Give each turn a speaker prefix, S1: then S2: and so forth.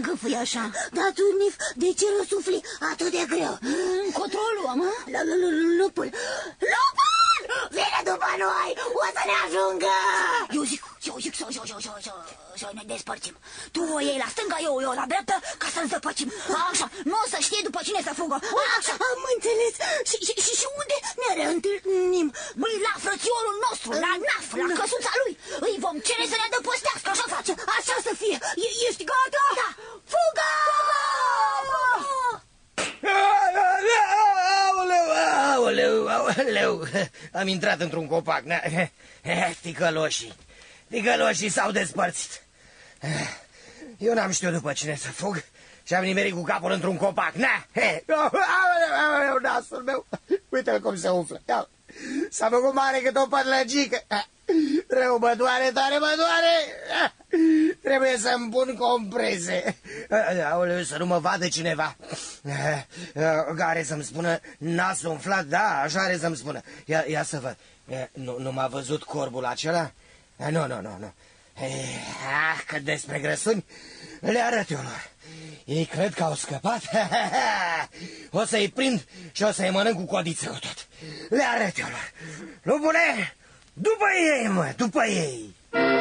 S1: gâfâi așa?
S2: Da, tu, Nif, de ce răsufli atât de greu?
S1: Controlul, mă?
S2: Lupul! Lupul! Vine după noi! O să ne ajungă!
S1: Eu zic să ne despărțim. Tu o iei la stânga, eu la dreapta, ca să-l zăpăcim. Așa, nu o să știe după cine să fugă. Așa.
S2: Am înțeles. Și unde ne reîntâlnim?
S1: Băi, la frățiorul nostru, la Naf, la căsuța lui. Îi vom cere să ne adăpostească, așa face.
S2: Așa să fie. Ești gata?
S1: Da. Fugă!
S3: Aoleu, am intrat într-un copac. Ticăloșii s-au despărțit. Eu n-am știut după cine să fug și am nimerit cu capul într-un copac. Aoleu, nasul meu. Uite-l cum se umflă. S-a făcut mare cât o părlăgică. Rău, mă doare, tare mă doare. Trebuie să-mi pun comprese. Aoleu, să nu mă vadă cineva. Are să-mi spună nasul umflat. Da, așa are să-mi spună. Ia să văd. Nu m-a văzut corbul acela? Nu. Că despre grăsuni le arăt eu lor. Ei cred că au scăpat. O să-i prind și o să-i mănânc cu codiță cu tot. Le arăt eu lor. Lupule, după ei, mă, după ei.